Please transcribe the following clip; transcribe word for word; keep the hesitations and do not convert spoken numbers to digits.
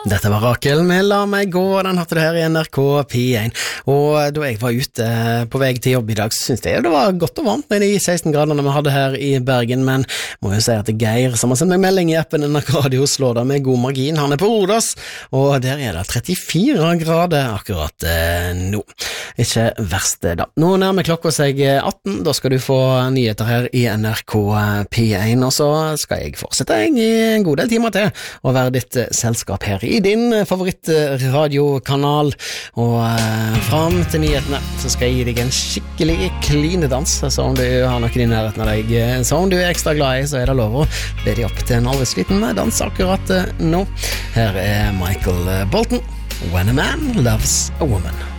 Dette var Rakel med La meg gå, den hørte du her i N R K P én. Og da jeg var ute på vei til jobb i dag, så synes jeg det var godt og varmt med de seksten gradene vi hadde her i Bergen, men må jo si at det er Geir som har sendt meg melding i appen N R K Radio slår da med god margin. Han er på Rodas, og der er det trettifire grader akkurat eh, nå. Ikke verst det da. Nå nærmer klokka seg atten, da skal du få nyheter her i N R K P én, og så skal jeg fortsette jeg i en god del timer til og være ditt selskap her i din favorittradiokanal, og eh, fram til nyhetene så skal jeg gi deg en skikkelig klinedans, så om du har noen i nærheten av deg så om du er ekstra glad i, så er det lov å be deg opp til en aldri sliten dans akkurat nå. Her er Michael Bolton, When a Man Loves a Woman.